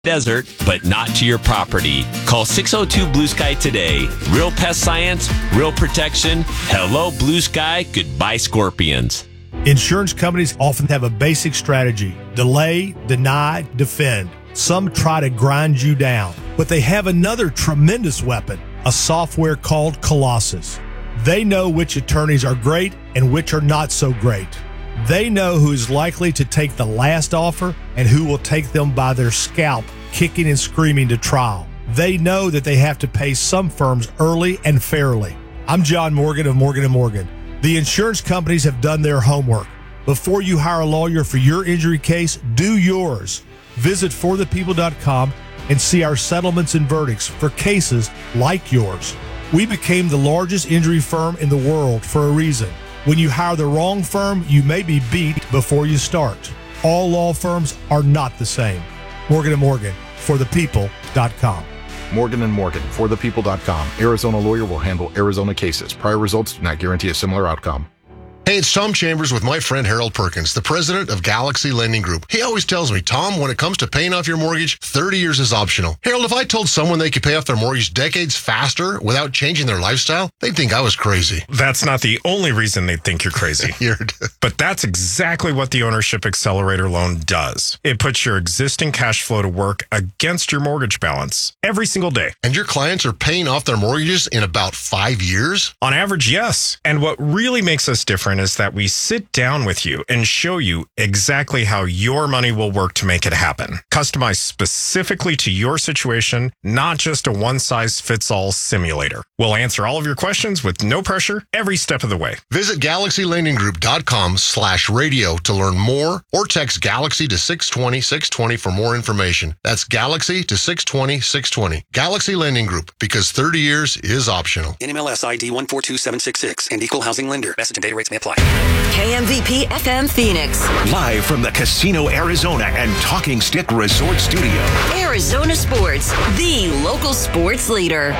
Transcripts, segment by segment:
desert, but not to your property. Call 602 Blue Sky today. Real pest science, real protection. Hello, Blue Sky. Goodbye, scorpions. Insurance companies often have a basic strategy: delay, deny, defend. Some try to grind you down, but they have another tremendous weapon, a software called Colossus. They know which attorneys are great and which are not so great. They know who is likely to take the last offer and who will take them by their scalp, kicking and screaming to trial. They know that they have to pay some firms early and fairly. I'm John Morgan of Morgan & Morgan. The insurance companies have done their homework. Before you hire a lawyer for your injury case, do yours. Visit forthepeople.com and see our settlements and verdicts for cases like yours. We became the largest injury firm in the world for a reason. When you hire the wrong firm, you may be beat before you start. All law firms are not the same. Morgan & Morgan, forthepeople.com. Morgan & Morgan, forthepeople.com. Arizona lawyer will handle Arizona cases. Prior results do not guarantee a similar outcome. Hey, it's Tom Chambers with my friend Harold Perkins, the president of Galaxy Lending Group. He always tells me, Tom, when it comes to paying off your mortgage, 30 years is optional. Harold, if I told someone they could pay off their mortgage decades faster without changing their lifestyle, they'd think I was crazy. That's not the only reason they think you're crazy. But that's exactly what the Ownership Accelerator loan does. It puts your existing cash flow to work against your mortgage balance every single day. And your clients are paying off their mortgages in about 5 years? On average, yes. And what really makes us different is that we sit down with you and show you exactly how your money will work to make it happen. Customized specifically to your situation, not just a one-size-fits-all simulator. We'll answer all of your questions with no pressure every step of the way. Visit GalaxyLendingGroup.com/radio to learn more, or text Galaxy to 620-620 for more information. That's Galaxy to 620-620. Galaxy Lending Group, because 30 years is optional. NMLS ID 142766 and Equal Housing Lender. Message and data rates may apply. KMVP FM Phoenix. Live from the Casino Arizona and Talking Stick Resort Studio. Arizona Sports, the local sports leader.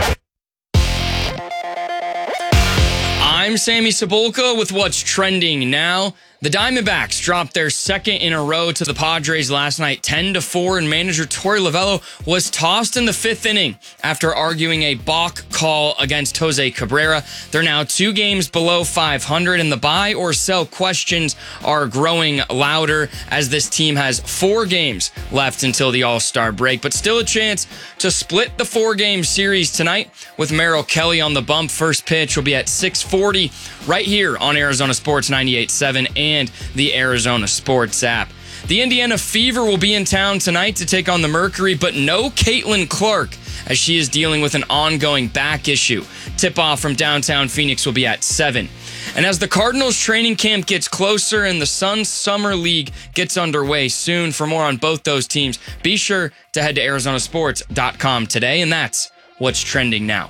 I'm Sammy Cebulka with what's trending now. The Diamondbacks dropped their second in a row to the Padres last night, 10-4, and manager Torey Lovullo was tossed in the fifth inning after arguing a balk call against Jose Cabrera. They're now 2 games below 500, and the buy or sell questions are growing louder as this team has 4 games left until the All-Star break, but still a chance to split the 4-game series tonight with Merrill Kelly on the bump. First pitch will be at 6:40 right here on Arizona Sports 98.7 and the Arizona Sports app. The Indiana Fever will be in town tonight to take on the Mercury, but no Caitlin Clark as she is dealing with an ongoing back issue. Tip-off from downtown Phoenix will be at 7. And as the Cardinals training camp gets closer and the Suns Summer League gets underway soon, for more on both those teams, be sure to head to ArizonaSports.com today, and that's what's trending now.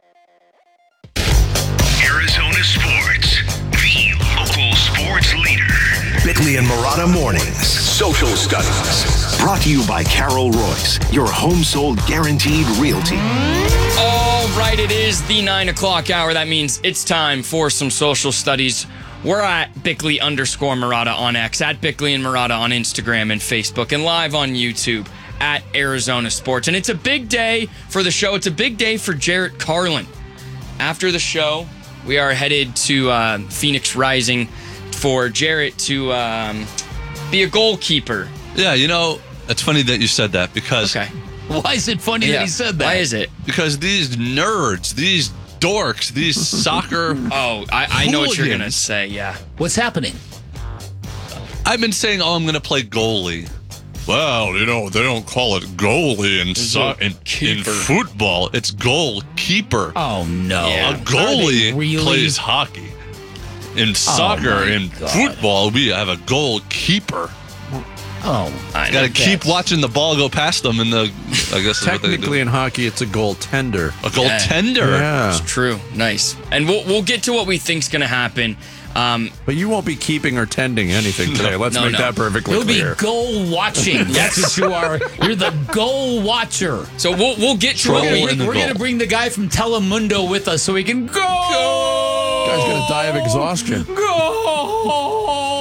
Arizona Sports, the local sports leader. Bickley and Murata Mornings, Social Studies. Brought to you by Carol Royce, your home sold guaranteed realty. All right, it is the 9 o'clock hour. That means it's time for some social studies. We're at Bickley_Murata on X, at Bickley and Murata on Instagram and Facebook, and live on YouTube at Arizona Sports. And it's a big day for the show. It's a big day for Jarrett Carlin. After the show, we are headed to Phoenix Rising for Jarrett to be a goalkeeper. Yeah, you know, it's funny that you said that because... Okay. Why is it funny that he said that? Why is it? Because these nerds, these dorks, these soccer... Oh, I know what you're going to say, yeah. What's happening? I've been saying, I'm going to play goalie. Well, you know, they don't call it goalie in football. It's goalkeeper. Oh, no. Yeah. A goalie plays hockey. In soccer, in football, we have a goalkeeper. Oh, I got to keep watching the ball go past them. And I guess technically in hockey, it's a goaltender. A goaltender. Yeah. It's true. Nice. And we'll get to what we think's going to happen. But you won't be keeping or tending anything today. Let's make that perfectly clear. You'll be goal watching. That's what you are. You're the goal watcher. So we'll get to it. We're going to bring the guy from Telemundo with us so he can go. Guy's going to die of exhaustion. Go.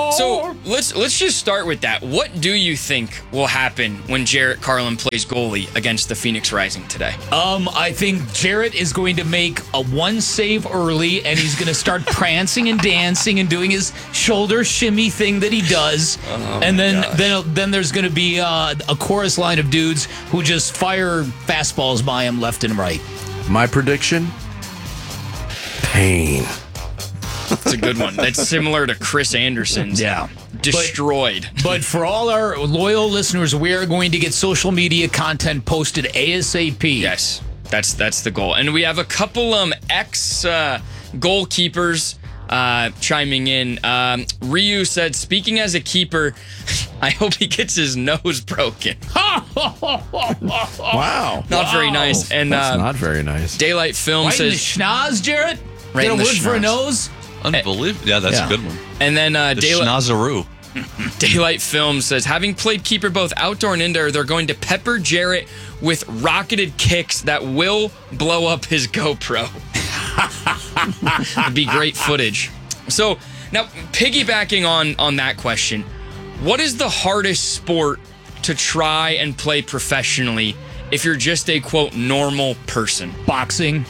So let's just start with that. What do you think will happen when Jarrett Carlin plays goalie against the Phoenix Rising today? I think Jarrett is going to make a one save early, and he's going to start prancing and dancing and doing his shoulder shimmy thing that he does. And then there's going to be a chorus line of dudes who just fire fastballs by him left and right. My prediction: pain. That's a good one. That's similar to Chris Anderson's. Yeah. Destroyed. But for all our loyal listeners, we are going to get social media content posted ASAP. Yes, that's the goal. And we have a couple ex goalkeepers chiming in. Ryu said, speaking as a keeper, I hope he gets his nose broken. Wow. Not very nice. And that's not very nice. Daylight Film right says... in the schnoz, Jarrett? Right Get in a the word for a schnoz. nose? Unbelievable. Yeah, that's a good one. And then Schnozaroo. Daylight Film says, having played keeper both outdoor and indoor, they're going to pepper Jarrett with rocketed kicks that will blow up his GoPro. It'd be great footage. So now, piggybacking on that question, what is the hardest sport to try and play professionally if you're just a, quote, normal person? Boxing.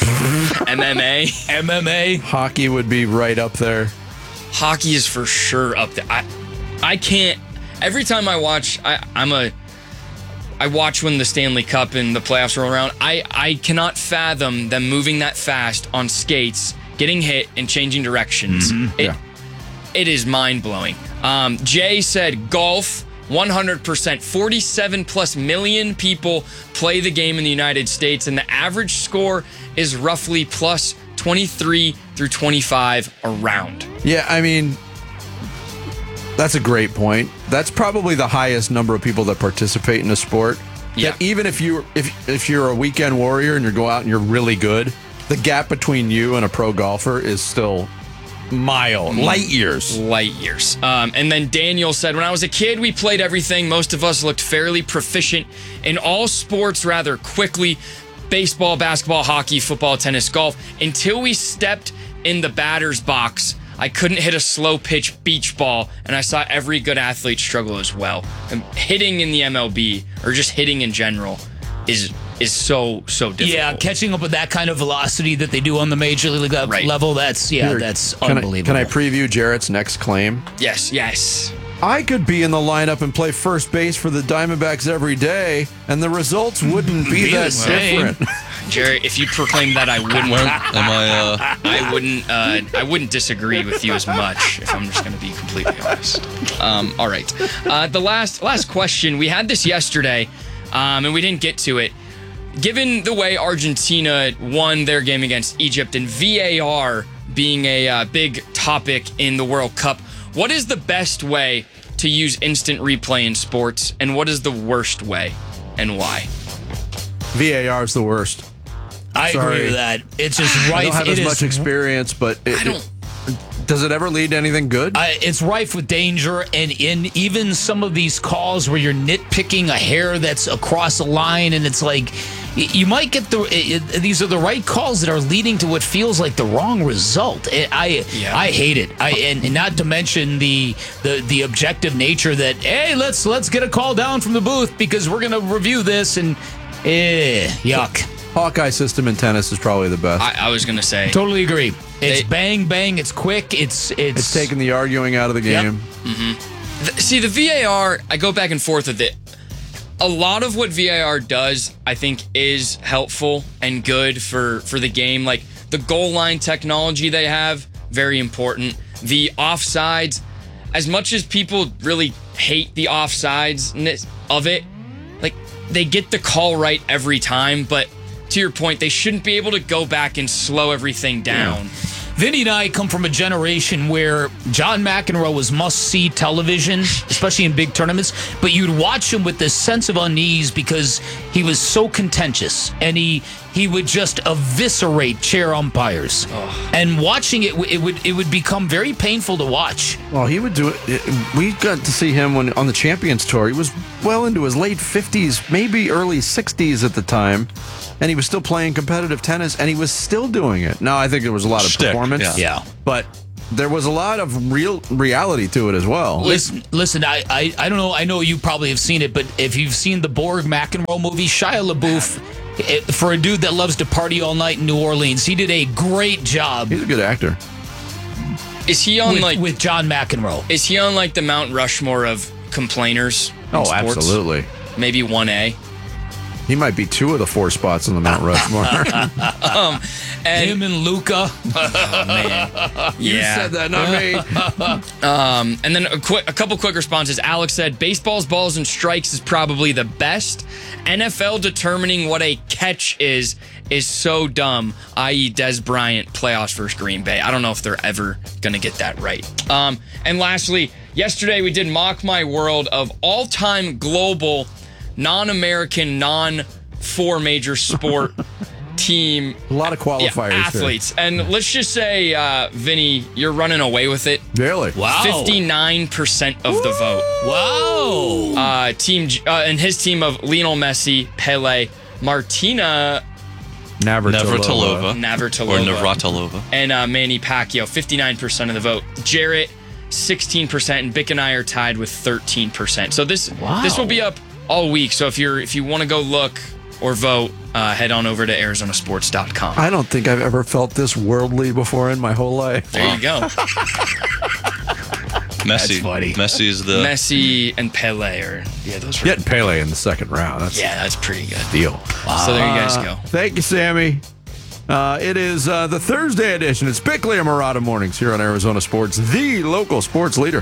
MMA. Hockey would be right up there. Hockey is for sure up there. I can't. Every time I watch, I watch when the Stanley Cup and the playoffs roll around. I cannot fathom them moving that fast on skates, getting hit, and changing directions. It is mind blowing. Jay said golf. 100%. 47 plus million people play the game in the United States, and the average score is roughly plus 23 through 25 a round. Yeah, I mean, that's a great point. That's probably the highest number of people that participate in a sport. Yeah. That even if you're a weekend warrior and you go out and you're really good, the gap between you and a pro golfer is still light years. And then Daniel said, when I was a kid, we played everything. Most of us looked fairly proficient in all sports rather quickly. Baseball, basketball, hockey, football, tennis, golf. Until we stepped in the batter's box, I couldn't hit a slow pitch beach ball, and I saw every good athlete struggle as well. And hitting in the MLB, or just hitting in general, is so difficult. Yeah, catching up with that kind of velocity that they do on the major league level, that's unbelievable. Can I preview Jarrett's next claim? Yes. I could be in the lineup and play first base for the Diamondbacks every day, and the results wouldn't be that different. Jerry, if you proclaim that, I wouldn't. I wouldn't disagree with you as much, if I'm just going to be completely honest. All right. The last question, we had this yesterday, and we didn't get to it. Given the way Argentina won their game against Egypt and VAR being a big topic in the World Cup, what is the best way to use instant replay in sports, and what is the worst way, and why? VAR is the worst. I agree with that. It's just rife. I don't have as much experience, but does it ever lead to anything good? It's rife with danger, and in even some of these calls where you're nitpicking a hair that's across a line, and it's like you might get these are the right calls that are leading to what feels like the wrong result. I hate it. And not to mention the objective nature that, hey, let's get a call down from the booth because we're gonna review this, and yuck. Hawkeye system in tennis is probably the best. I was going to say. Totally agree. It's bang, bang. It's quick. It's taking the arguing out of the game. Yep. Mm-hmm. See, the VAR, I go back and forth with it. A lot of what VAR does, I think, is helpful and good for the game. Like the goal line technology they have, very important. The offsides, as much as people really hate the offsides of it, like they get the call right every time, but to your point, they shouldn't be able to go back and slow everything down. Yeah. Vinny and I come from a generation where John McEnroe was must-see television, especially in big tournaments, but you'd watch him with this sense of unease because he was so contentious, and he would just eviscerate chair umpires. Oh. And watching it would become very painful to watch. Well, he would do it. We got to see him on the Champions Tour. He was well into his late 50s, maybe early 60s at the time. And he was still playing competitive tennis, and he was still doing it. Now, I think there was a lot of performance. Yeah. But there was a lot of reality to it as well. Listen. I don't know. I know you probably have seen it, but if you've seen the Borg McEnroe movie, Shia LaBeouf, for a dude that loves to party all night in New Orleans, he did a great job. He's a good actor. Is he on with John McEnroe? Is he on like the Mount Rushmore of complainers? Oh, absolutely. Maybe 1A. He might be 2 of the 4 spots on the Mount Rushmore. And him and Luca. Oh, man. You said that, not me. And then a couple quick responses. Alex said, baseballs, balls, and strikes is probably the best. NFL determining what a catch is so dumb, i.e. Des Bryant, playoffs versus Green Bay. I don't know if they're ever going to get that right. And lastly, yesterday we did Mock My World of all-time global non-American, non-4 major sport team. A lot of qualifiers. Athletes. Here. And let's just say, Vinny, you're running away with it. Really? Wow. 59% of the vote. Wow. And his team of Lionel Messi, Pele, Martina Navratilova. Or Navratilova. And Manny Pacquiao, 59% of the vote. Jarrett, 16%, and Bick and I are tied with 13%. So this will be up all week. So if you want to go look or vote, head on over to ArizonaSports.com. I don't think I've ever felt this worldly before in my whole life. There you go. Messi. That's funny. Messi is the Messi and Pele are those. Getting Pele in the second round. That's pretty good. Deal. Wow. So there you guys go. Thank you, Sammy. It is the Thursday edition. It's Bickley and Murata Mornings here on Arizona Sports, the local sports leader.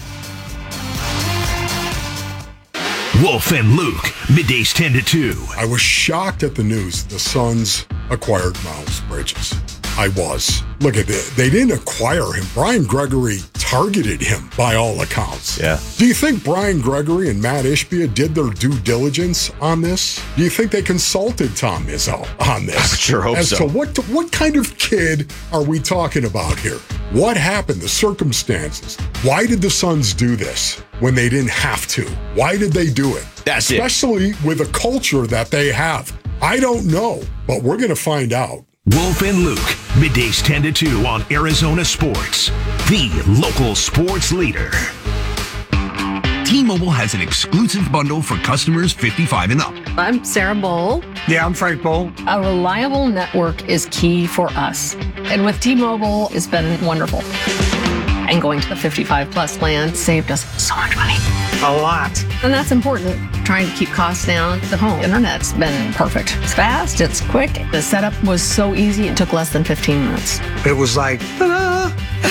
Wolf and Luke, middays 10 to 2. I was shocked at the news the Suns acquired Miles Bridges. I was. Look at it. They didn't acquire him. Brian Gregory targeted him by all accounts. Yeah. Do you think Brian Gregory and Matt Ishbia did their due diligence on this? Do you think they consulted Tom Izzo on this? I sure hope so. As to what kind of kid are we talking about here? What happened? The circumstances. Why did the Suns do this when they didn't have to? Why did they do it? Especially with a culture that they have. I don't know, but we're going to find out. Wolf and Luke, middays 10 to 2 on Arizona Sports, the local sports leader. T-Mobile has an exclusive bundle for customers 55 and up. I'm Sarah Bowl. Yeah, I'm Frank Bowl. A reliable network is key for us. And with T-Mobile, it's been wonderful. And going to the 55 plus plan saved us so much money. A lot. And that's important. Trying to keep costs down. The home internet's been perfect. It's fast, it's quick. The setup was so easy, it took less than 15 minutes. It was like, ta-da!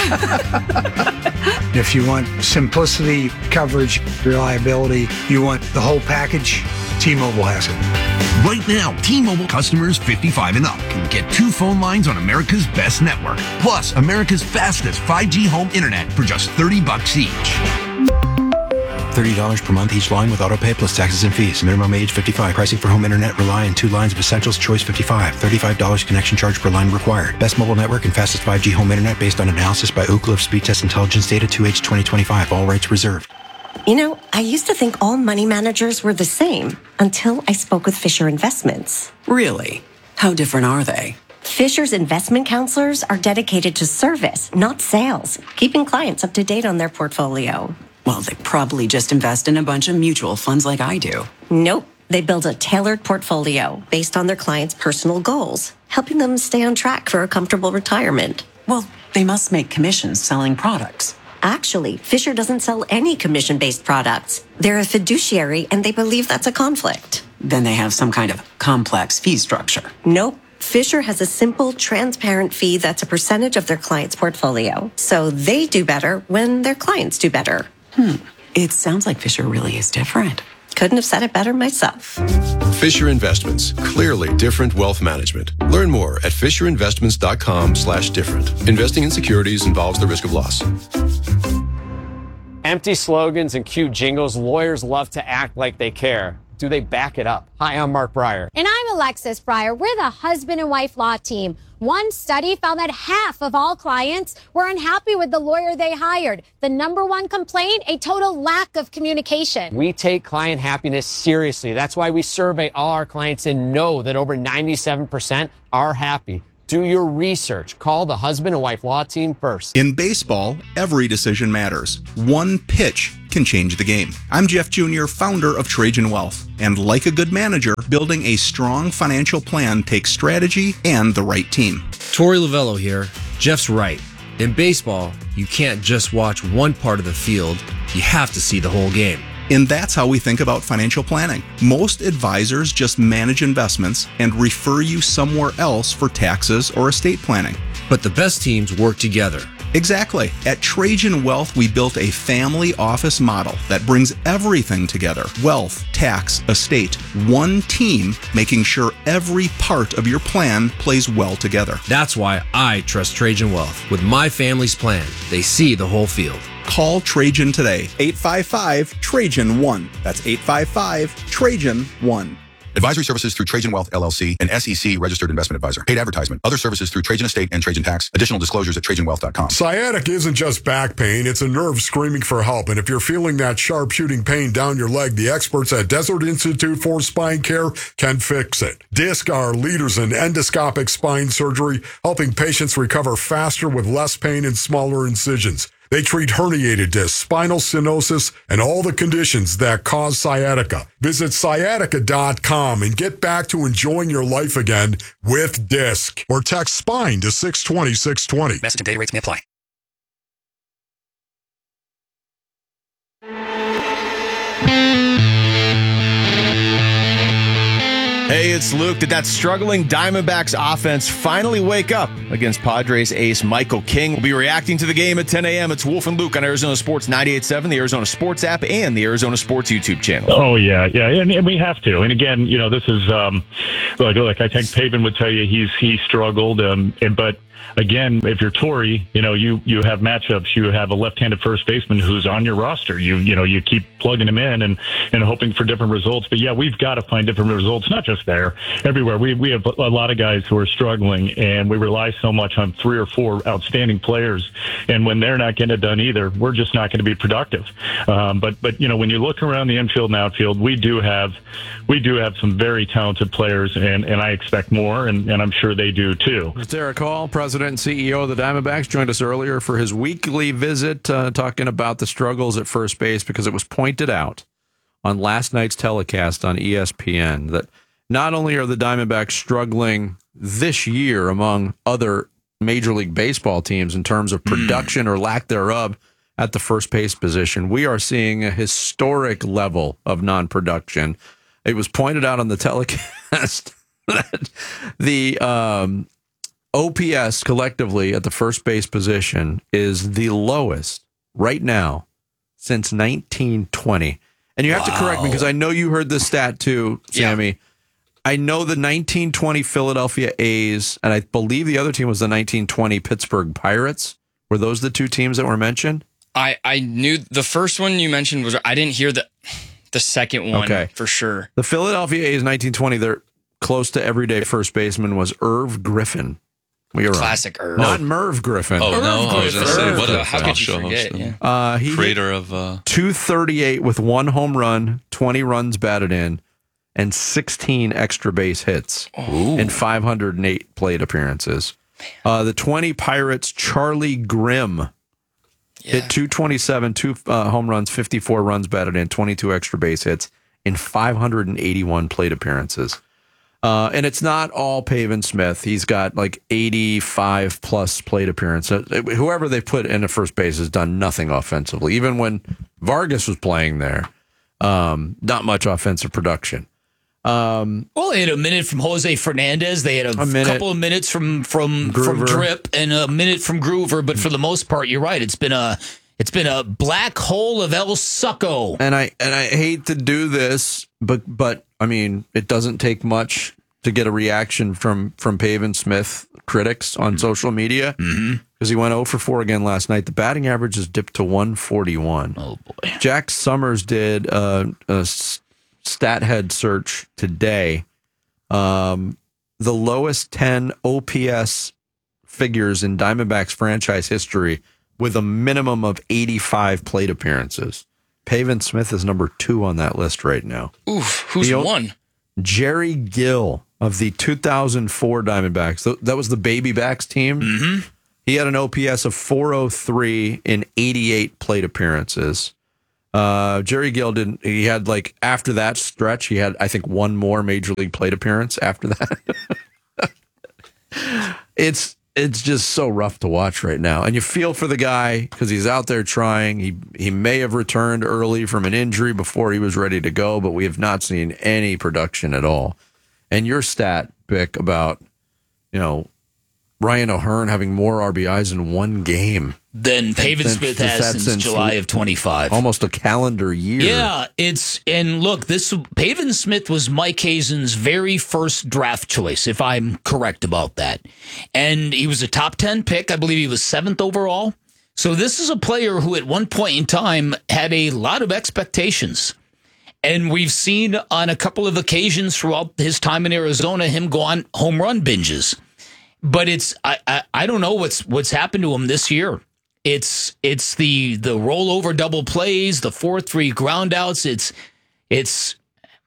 If you want simplicity, coverage, reliability, you want the whole package, T-Mobile has it. Right now, T-Mobile customers 55 and up can get 2 phone lines on America's best network, plus America's fastest 5G home internet for just $30 each. $30 per month each line with autopay plus taxes and fees. Minimum age 55. Pricing for home internet rely on 2 lines of Essentials Choice 55. $35 connection charge per line required. Best mobile network and fastest 5G home internet based on analysis by Oak Cliff Speed Test Intelligence data 2H 2025. All rights reserved. You know, I used to think all money managers were the same until I spoke with Fisher Investments. Really? How different are they? Fisher's investment counselors are dedicated to service, not sales, keeping clients up to date on their portfolio. Well, they probably just invest in a bunch of mutual funds like I do. Nope. They build a tailored portfolio based on their clients' personal goals, helping them stay on track for a comfortable retirement. Well, they must make commissions selling products. Actually, Fisher doesn't sell any commission-based products. They're a fiduciary, and they believe that's a conflict. Then they have some kind of complex fee structure. Nope. Fisher has a simple, transparent fee that's a percentage of their client's portfolio. So they do better when their clients do better. It sounds like Fisher really is different. Couldn't have said it better myself. Fisher Investments. Clearly different wealth management. Learn more at FisherInvestments.com/different. Investing in securities involves the risk of loss. Empty slogans and cute jingles. Lawyers love to act like they care. Do they back it up? Hi, I'm Mark Breyer. And I'm Alexis Breyer. We're the husband and wife law team. One study found that half of all clients were unhappy with the lawyer they hired. The number one complaint, a total lack of communication. We take client happiness seriously. That's why we survey all our clients and know that over 97% are happy. Do your research. Call the husband and wife law team first. In baseball, every decision matters. One pitch can change the game. I'm Jeff Jr., founder of Trajan Wealth. And like a good manager, building a strong financial plan takes strategy and the right team. Torey Lovello here. Jeff's right. In baseball, you can't just watch one part of the field. You have to see the whole game. And that's how we think about financial planning. Most advisors just manage investments and refer you somewhere else for taxes or estate planning. But the best teams work together. Exactly. At Trajan Wealth, we built a family office model that brings everything together. Wealth, tax, estate. One team making sure every part of your plan plays well together. That's why I trust Trajan Wealth. With my family's plan, they see the whole field. Call Trajan today. 855-TRAJAN-1. That's 855-TRAJAN-1. Advisory services through Trajan Wealth, LLC, an SEC registered investment advisor. Paid advertisement. Other services through Trajan Estate and Trajan Tax. Additional disclosures at TrajanWealth.com. Sciatica isn't just back pain. It's a nerve screaming for help. And if you're feeling that sharp shooting pain down your leg, the experts at Desert Institute for Spine Care can fix it. DISC are leaders in endoscopic spine surgery, helping patients recover faster with less pain and smaller incisions. They treat herniated discs, spinal stenosis, and all the conditions that cause sciatica. Visit sciatica.com and get back to enjoying your life again with DISC. Or text SPINE to 620-620. Message and data rates may apply. Hey, it's Luke. Did that struggling Diamondbacks offense finally wake up against Padres ace Michael King? We'll be reacting to the game at 10 a.m. It's Wolf and Luke on Arizona Sports 98.7, the Arizona Sports app, and the Arizona Sports YouTube channel. Oh, yeah. And we have to. And again, this is like I think Pavin would tell you he struggled, but again, if you're Torey, you have matchups. You have a left-handed first baseman who's on your roster. You keep plugging him in and hoping for different results. But yeah, we've got to find different results, not just there, everywhere. We have a lot of guys who are struggling, and we rely so much on 3 or 4 outstanding players. And when they're not getting it done either, we're just not going to be productive. But when you look around the infield and outfield, we do have some very talented players, and I expect more, and I'm sure they do too. Derek Hall, President and CEO of the Diamondbacks, joined us earlier for his weekly visit, talking about the struggles at first base, because it was pointed out on last night's telecast on ESPN that not only are the Diamondbacks struggling this year among other Major League Baseball teams in terms of production or lack thereof at the first base position, we are seeing a historic level of non-production. It was pointed out on the telecast that the OPS collectively at the first base position is the lowest right now since 1920. And you have to correct me because I know you heard this stat too, Sammy. Yeah. I know the 1920 Philadelphia A's, and I believe the other team was the 1920 Pittsburgh Pirates. Were those the two teams that were mentioned? I knew the first one you mentioned was, I didn't hear the second one for sure. The Philadelphia A's 1920, their close to everyday first baseman was Irv Griffin. Classic Irv. Not Merv Griffin. Oh, Irv no. I was going to say, what a how could you forget? He creator of 238 with 1 home run, 20 runs batted in, and 16 extra base hits and 508 plate appearances. The 20 Pirates, Charlie Grimm, hit 227, 2 home runs, 54 runs batted in, 22 extra base hits, and 581 plate appearances. And it's not all Pavin Smith. He's got like 85 plus plate appearances. Whoever they put in at first base has done nothing offensively. Even when Vargas was playing there, not much offensive production. Well, they had a minute from Jose Fernandez. They had a couple of minutes from Drip and a minute from Groover. But for the most part, you're right. It's been a black hole of El Succo. And I hate to do this, but I mean, it doesn't take much to get a reaction from Pavin Smith critics on social media, because he went 0 for 4 again last night. The batting average has dipped to 141. Oh boy! Jack Summers did a StatHead search today. The lowest 10 OPS figures in Diamondbacks franchise history, with a minimum of 85 plate appearances. Pavin Smith is number 2 on that list right now. Oof, who's one? Jerry Gill of the 2004 Diamondbacks. That was the Baby Backs team. Mm-hmm. He had an OPS of 403 in 88 plate appearances. Jerry Gill didn't. He had after that stretch, he had I think one more major league plate appearance after that. It's just so rough to watch right now, and you feel for the guy because he's out there trying. He may have returned early from an injury before he was ready to go, but we have not seen any production at all. And your stat, Bick, about Ryan O'Hearn having more RBIs in one game than Pavin Smith has since July of 25. Almost a calendar year. Yeah, look, Pavin Smith was Mike Hazen's very first draft choice, if I'm correct about that. And he was a top 10 pick. I believe he was 7th overall. So this is a player who at one point in time had a lot of expectations. And we've seen on a couple of occasions throughout his time in Arizona him go on home run binges. But I don't know what's happened to him this year. It's the rollover double plays, the 4-3 groundouts. It's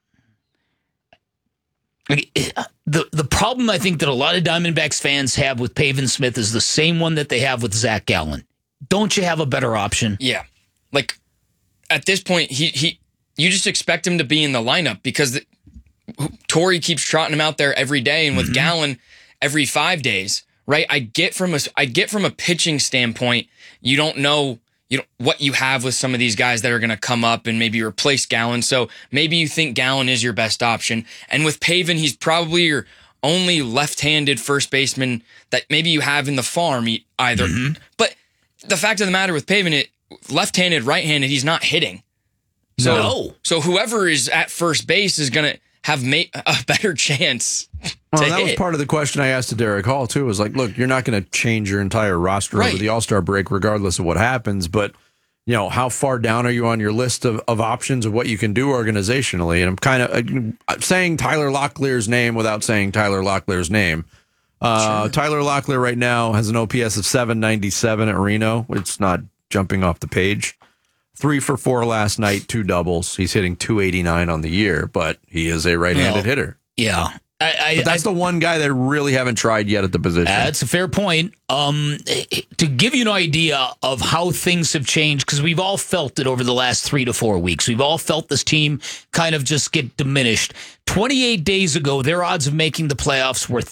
the problem I think that a lot of Diamondbacks fans have with Pavin Smith is the same one that they have with Zach Gallen. Don't you have a better option? Yeah, at this point, you just expect him to be in the lineup because Torrey keeps trotting him out there every day, and with Gallen every 5 days, right? I get from a pitching standpoint, you don't know what you have with some of these guys that are going to come up and maybe replace Gallen. So maybe you think Gallen is your best option. And with Pavin, he's probably your only left-handed first baseman that maybe you have in the farm either. But the fact of the matter with Pavin, left-handed, right-handed, he's not hitting. So whoever is at first base is going to have a better chance to hit. That was part of the question I asked to Derek Hall, too, was look, you're not going to change your entire roster over the All-Star break regardless of what happens, but, how far down are you on your list of options of what you can do organizationally? And I'm kind of saying Tyler Locklear's name without saying Tyler Locklear's name. Sure. Tyler Locklear right now has an OPS of 797 at Reno. It's not jumping off the page. 3 for 4 last night, 2 doubles. He's hitting 289 on the year, but he is a right-handed hitter. Yeah. But that's the one guy they really haven't tried yet at the position. That's a fair point. To give you an idea of how things have changed, because we've all felt it over the last 3 to 4 weeks. We've all felt this team kind of just get diminished. 28 days ago, their odds of making the playoffs were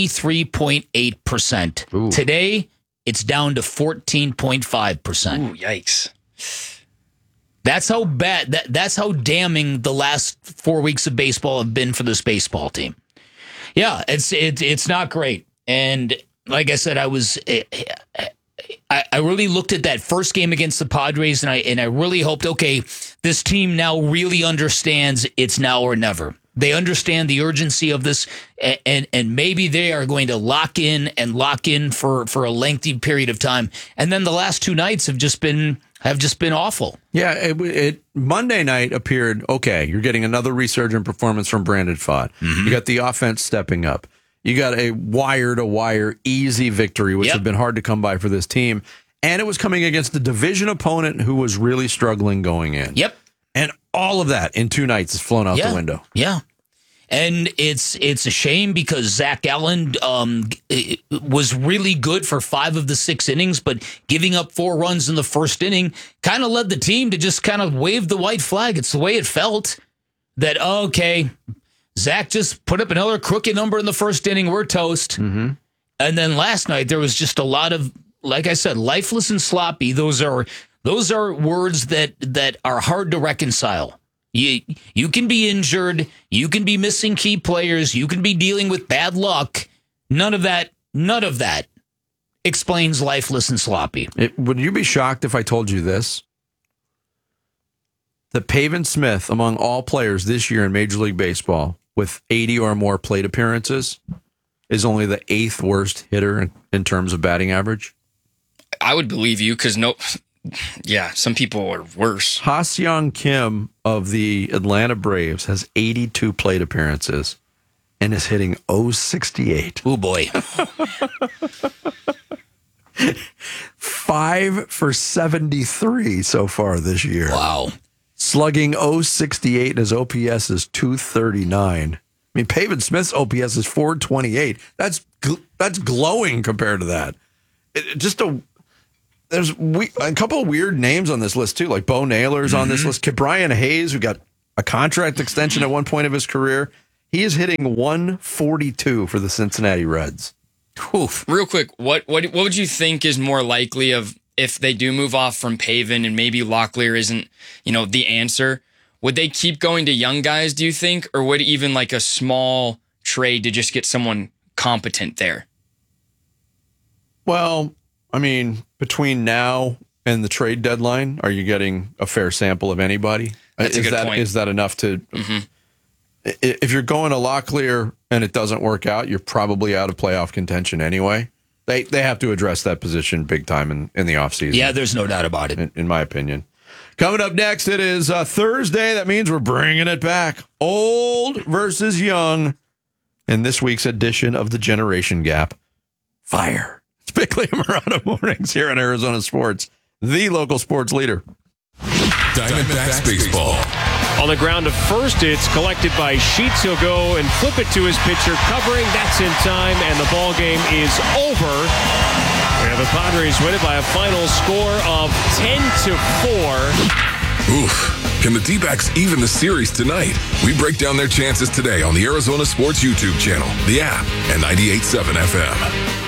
43.8%. Today, it's down to 14.5%. Ooh, yikes. That's how bad, that's how damning the last 4 weeks of baseball have been for this baseball team. Yeah, it's not great. And like I said, I really looked at that first game against the Padres, and I really hoped, okay, this team now really understands it's now or never. They understand the urgency of this, and maybe they are going to lock in for a lengthy period of time. And then the last 2 nights have just been awful. Yeah, it Monday night appeared okay. You're getting another resurgent performance from Brandon Pfaadt. You got the offense stepping up. You got a wire-to-wire easy victory, which had been hard to come by for this team. And it was coming against a division opponent who was really struggling going in. Yep. And all of that in 2 nights is flown out the window. Yeah. And it's a shame because Zach Gallen was really good for 5 of the 6 innings, but giving up 4 runs in the first inning kind of led the team to just kind of wave the white flag. It's the way it felt that, okay, Zach just put up another crooked number in the first inning. We're toast. And then last night there was just a lot of, like I said, lifeless and sloppy. Those are words that are hard to reconcile. You can be injured. You can be missing key players. You can be dealing with bad luck. None of that explains lifeless and sloppy. Would you be shocked if I told you this? That Pavin Smith, among all players this year in Major League Baseball with 80 or more plate appearances, is only the 8th worst hitter in terms of batting average? I would believe you because some people are worse. Ha-Seong Kim of the Atlanta Braves has 82 plate appearances and is hitting .068. Oh, boy. 5 for 73 so far this year. Wow. Slugging .068 and his OPS is .239. mean, Pavin Smith's OPS is 428. That's glowing compared to that. There's a couple of weird names on this list, too, like Bo Naylor's on this list. Brian Hayes, who got a contract extension at one point of his career, he is hitting 142 for the Cincinnati Reds. Oof. Real quick, what would you think is more likely of if they do move off from Pavin and maybe Locklear isn't, the answer? Would they keep going to young guys, do you think? Or would even like a small trade to just get someone competent there? Well, I mean, between now and the trade deadline, are you getting a fair sample of anybody? That's a good point. Is that enough to... If you're going to Locklear and it doesn't work out, you're probably out of playoff contention anyway. They have to address that position big time in the offseason. Yeah, there's no doubt about it. In my opinion. Coming up next, it is Thursday. That means we're bringing it back. Old versus young in this week's edition of the Generation Gap. Fire. It's Bickley and Murata Mornings here on Arizona Sports, the local sports leader. Diamondbacks baseball. On the ground to first, it's collected by Sheets. He'll go and flip it to his pitcher, covering. That's in time, and the ball game is over. And the Padres win it by a final score of 10-4. Oof. Can the D-backs even the series tonight? We break down their chances today on the Arizona Sports YouTube channel, the app, and 98.7 FM.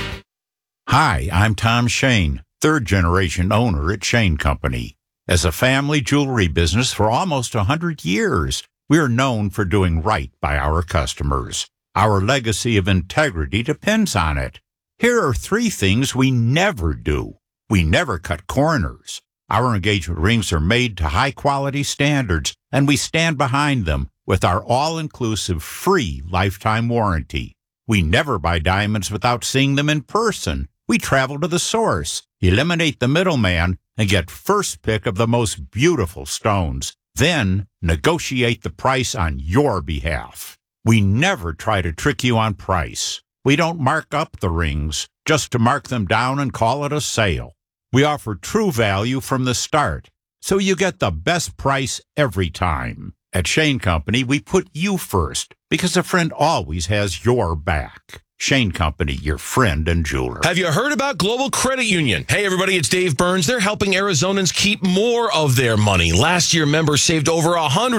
Hi, I'm Tom Shane, third-generation owner at Shane Company. As a family jewelry business for almost 100 years, we are known for doing right by our customers. Our legacy of integrity depends on it. Here are 3 things we never do. We never cut corners. Our engagement rings are made to high-quality standards, and we stand behind them with our all-inclusive free lifetime warranty. We never buy diamonds without seeing them in person. We travel to the source, eliminate the middleman, and get first pick of the most beautiful stones. Then negotiate the price on your behalf. We never try to trick you on price. We don't mark up the rings just to mark them down and call it a sale. We offer true value from the start, so you get the best price every time. At Shane Company, we put you first because a friend always has your back. Shane Company, your friend and jeweler. Have you heard about Global Credit Union? Hey, everybody, it's Dave Burns. They're helping Arizonans keep more of their money. Last year, members saved over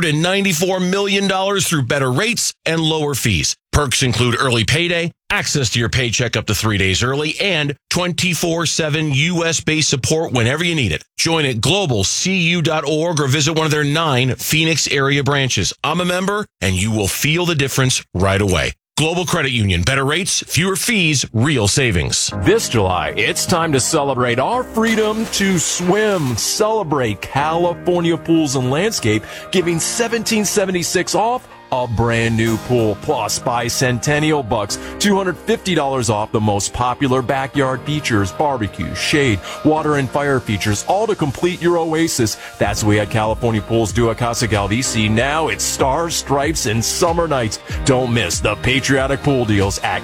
$194 million through better rates and lower fees. Perks include early payday, access to your paycheck up to 3 days early, and 24/7 U.S.-based support whenever you need it. Join at globalcu.org or visit one of their 9 Phoenix area branches. I'm a member, and you will feel the difference right away. Global Credit Union. Better rates, fewer fees, real savings. This July, it's time to celebrate our freedom to swim. Celebrate California Pools and Landscape, giving $1,776 off a brand new pool. Plus, buy Centennial Bucks, $250 off the most popular backyard features, barbecue, shade, water, and fire features, all to complete your oasis. That's what we at California Pools do at Casa Galdici. Now it's stars, stripes, and summer nights. Don't miss the patriotic pool deals at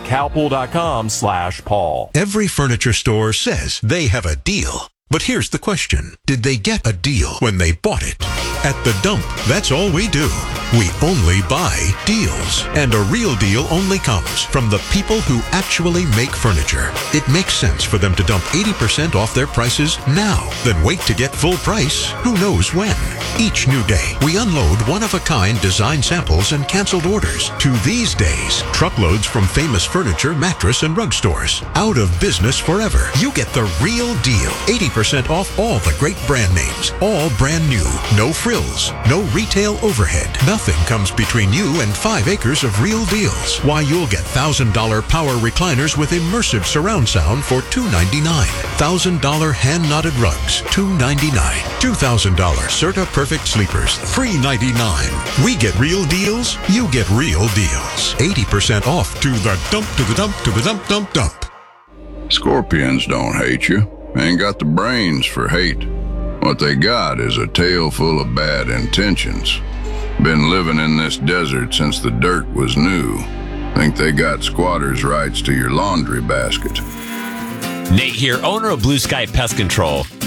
calpool.com/Paul. Every furniture store says they have a deal. But here's the question. Did they get a deal when they bought it? At The Dump, that's all we do. We only buy deals. And a real deal only comes from the people who actually make furniture. It makes sense for them to dump 80% off their prices now, then wait to get full price who knows when. Each new day, we unload one-of-a-kind design samples and canceled orders. To these days, truckloads from famous furniture, mattress, and rug stores. Out of business forever. You get the real deal. 80% off all the great brand names. All brand new. No frills. No retail overhead. Nothing comes between you and 5 acres of real deals. Why, you'll get $1,000 power recliners with immersive surround sound for $299. $1,000 hand-knotted rugs, $299. $2,000 Serta Perfect Sleepers, $399. We get real deals, you get real deals. 80% off to the dump, to the dump, to the dump, dump, dump. Scorpions don't hate you. Ain't got the brains for hate. What they got is a tail full of bad intentions. Been living in this desert since the dirt was new. Think they got squatters' rights to your laundry basket. Nate here, owner of Blue Sky Pest Control.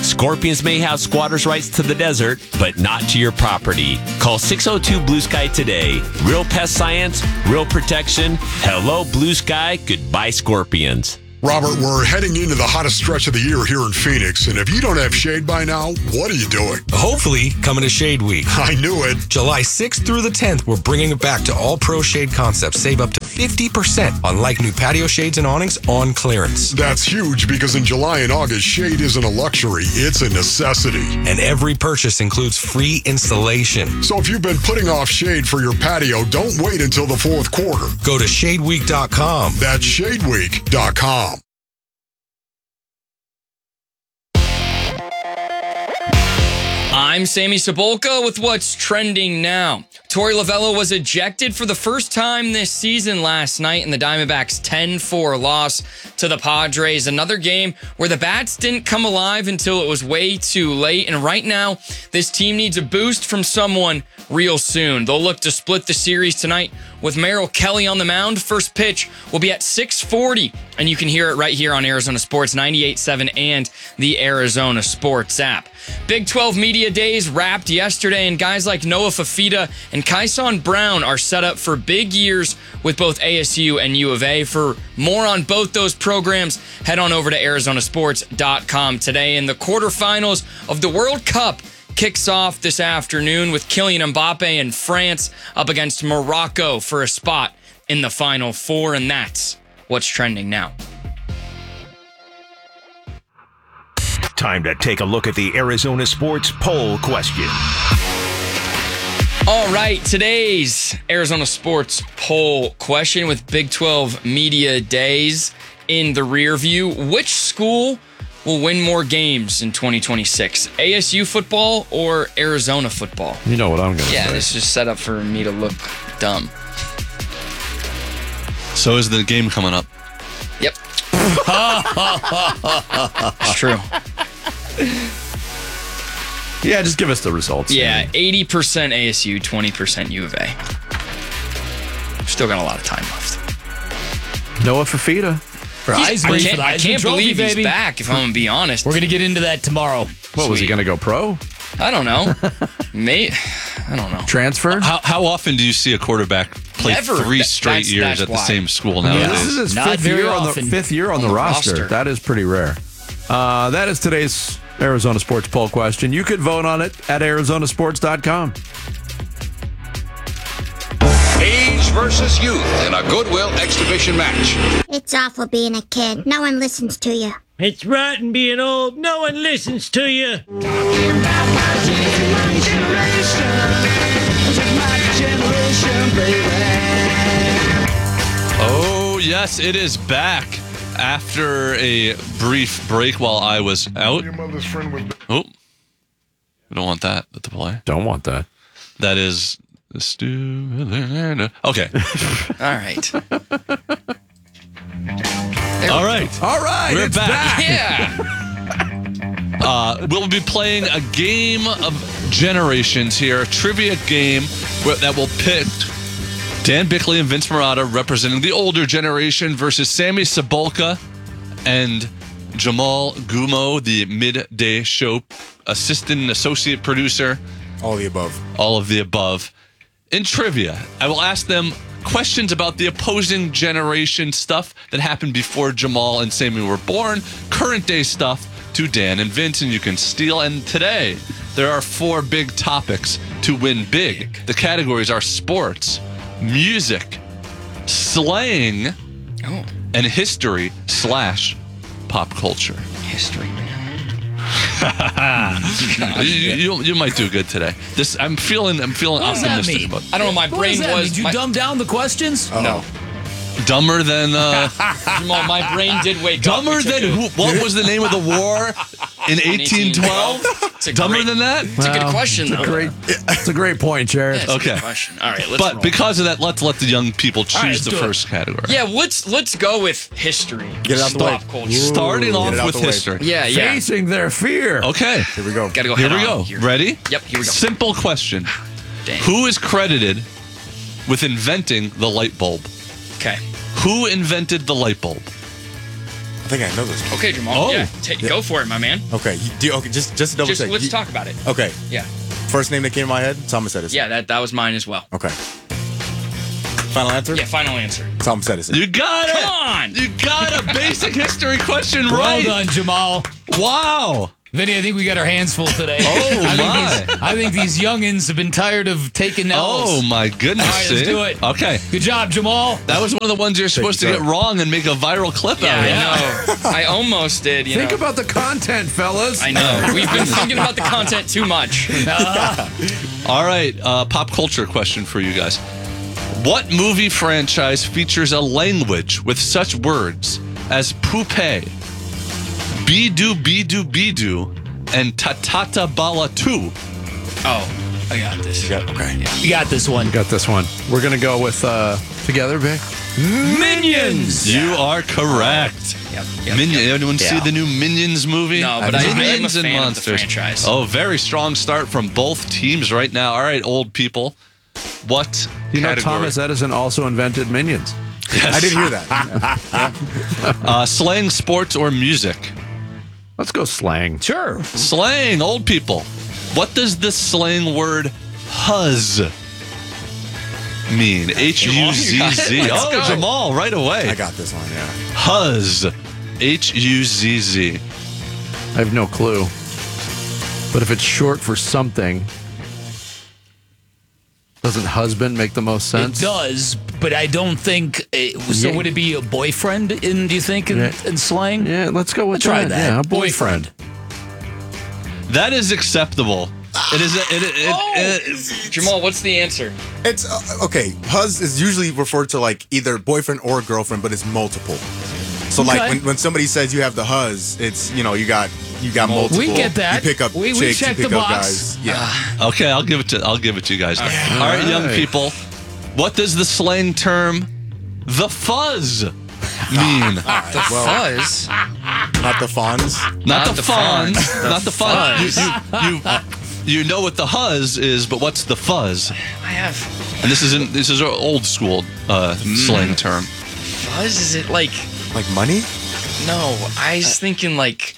Scorpions may have squatters' rights to the desert, but not to your property. Call 602 Blue Sky today. Real pest science, real protection. Hello, Blue Sky. Goodbye, Scorpions. Robert, we're heading into the hottest stretch of the year here in Phoenix, and if you don't have shade by now, what are you doing? Hopefully, coming to Shade Week. I knew it. July 6th through the 10th, we're bringing it back to all pro shade concepts. Save up to 50% on like new patio shades and awnings on clearance. That's huge because in July and August, shade isn't a luxury, it's a necessity. And every purchase includes free installation. So if you've been putting off shade for your patio, don't wait until the fourth quarter. Go to shadeweek.com. That's shadeweek.com. I'm Sammy Cebulka with what's trending now. Torey Lovullo was ejected for the first time this season last night in the Diamondbacks' 10-4 loss to the Padres. Another game where the bats didn't come alive until it was way too late. And right now, this team needs a boost from someone real soon. They'll look to split the series tonight with Merrill Kelly on the mound. First pitch will be at 6:40, and you can hear it right here on Arizona Sports 98.7 and the Arizona Sports app. Big 12 Media Days wrapped yesterday, and guys like Noah Fafita and Kyson Brown are set up for big years with both ASU and U of A. For more on both those programs, head on over to arizonasports.com today. In the quarterfinals of the World Cup kicks off this afternoon with Kylian Mbappe and France up against Morocco for a spot in the Final Four, and that's what's trending now. Time to take a look at the Arizona Sports poll question. All right, today's Arizona Sports poll question with Big 12 Media Days in the rear view. Which school will win more games in 2026? ASU football or Arizona football? You know what I'm going to say. Yeah, this is just set up for me to look dumb. So is the game coming up? Yep. It's true. Yeah, just give us the results. Yeah, 80% ASU, 20% U of A. Still got a lot of time left. Noah Fafita. I can't believe he's back, if I'm going to be honest. We're going to get into that tomorrow. What, was he going to go pro? I don't know. I don't know. Transfer? How often do you see a quarterback play Never. 3 straight years at the same school nowadays? Yeah, this is his fifth year on the roster. That is pretty rare. That is today's Arizona Sports poll question. You could vote on it at arizonasports.com. Age versus youth in a Goodwill exhibition match. It's awful being a kid. No one listens to you. It's rotten being old. No one listens to you. Oh, yes, it is back. After a brief break while I was out. Oh, we don't want that to play. Don't want that. That is the okay. All right. All right. All right. We're back. Yeah. We'll be playing a game of generations here, a trivia game that will pit Dan Bickley and Vince Marotta representing the older generation versus Sammy Cebulka and Jamal Gumo, the midday show assistant and associate producer. All of the above. All of the above. In trivia, I will ask them questions about the opposing generation stuff that happened before Jamal and Sammy were born, current day stuff to Dan and Vince, and you can steal. And today, there are 4 big topics to win big. The categories are sports, music, slang, and history/pop culture. History, man. you might do good today. I'm feeling optimistic about it. I don't know. My brain was. Did you dumb down the questions? No. Dumber than Jamal, my brain did wake up. Dumber than what was the name of the war in 1812? Dumber than that? It's a good question, though. It's a great point, Jared. Yeah, okay. Good question. All right, let's but roll. Because of that, let's let the young people choose right, the first category. Yeah, let's go with history. Get it out the way. Pop culture. Starting off with history. Yeah. Facing their fear. Okay. Here we go. Gotta go. Here we go. Ready? Yep. Here we go. Simple question. Dang. Who is credited with inventing the light bulb? Okay. Who invented the light bulb? think I know this one. Okay, Jamal. Go for it, my man. Okay, just to double check. Let's talk about it. Okay. Yeah. First name that came to my head, Tom Edison. Yeah, that was mine as well. Okay. Final answer? Yeah, final answer. Tom Edison. You got it. Come on. You got a basic history question right. Well done, Jamal. Wow. Vinny, I think we got our hands full today. I think these youngins have been tired of taking L's. Oh, my goodness. All right, let's do it. Okay. Good job, Jamal. That was one of the ones you're supposed to get wrong and make a viral clip out of. I know. I almost did. Think about the content, fellas. I know. We've been thinking about the content too much. All right. Pop culture question for you guys. What movie franchise features a language with such words as poupée, bidu bidu bidu, and tatata bala 2? Oh, I got this. Okay. You got this one. Got this one. We're going to go with Together, Vic? Minions! You are correct. Yep. Anyone see the new Minions movie? No, but I am a Minions and fan Monsters. of the franchise. Oh, very strong start from both teams right now. All right, old people. What You know, category? Thomas Edison also invented Minions. Yes. I didn't hear that. Slang, sports, or music? Let's go slang. Sure. Slang, old people. What does the slang word huzz mean? H-U-Z-Z. Let's Oh, go. Jamal, right away. I got this one, yeah. Huzz. H-U-Z-Z. I have no clue. But if it's short for something, doesn't husband make the most sense? It does, but I don't think. So would it be a boyfriend? Do you think in slang? Yeah, let's go with Try that. that. Yeah, a boyfriend. That is acceptable. It is. Jamal, what's the answer? It's okay. Huzz is usually referred to like either boyfriend or girlfriend, but it's multiple. So like when somebody says you have the huzz, it's you got multiple. We get that. You pick up we chicks, check you pick the up box. guys. Yeah. Okay, I'll give it to you guys. All right, young people. What does the slang term "the fuzz" mean? The fuzz? Not the fawns. Not the fawns. Not the fuzz. You know what the huzz is, but what's the fuzz? I have. And this is an old school slang term. Fuzz? Is it like money? No, I was thinking like.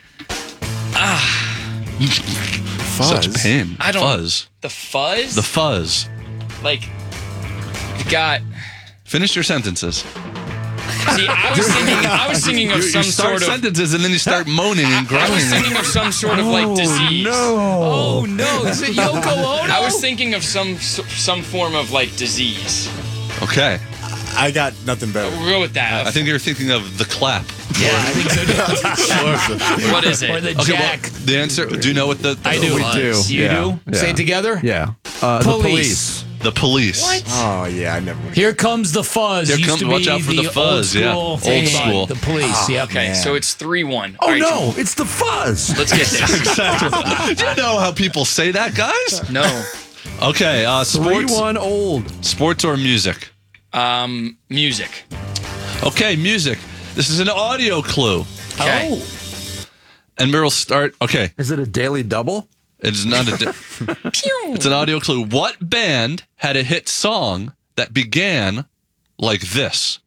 Fuzz. Such pain. I don't. Fuzz. The fuzz? The fuzz. Like, you got. Finish your sentences. See, I was thinking of some you start sort of sentences and then you start moaning and groaning. I was thinking of some sort of like disease. Oh no! Is it Yoko Ono? I was thinking of some form of like disease. Okay. I got nothing better. We'll go with that. I think you're thinking of the clap. Yeah, I think so. What is it? Or the Okay, jack. well, the answer. Do you know what the I do. We do. You Yeah. do? Yeah. Say it together? Yeah. The police. The police. What? Oh yeah, I never. Here comes the fuzz. Here Used comes- to watch be out for the fuzz, Old yeah. school Old thing, school. The police. Yeah. Okay, so it's 3-1. Oh All right, no, it's the fuzz. Let's get this. Exactly. Do you know how people say that, guys? No. Okay. Sports. 3-1 old. Sports or music? Music. Okay, music. This is an audio clue. Okay. Oh. And we'll start. Okay. Is it a daily double? It's not a. It's an audio clue. What band had a hit song that began like this?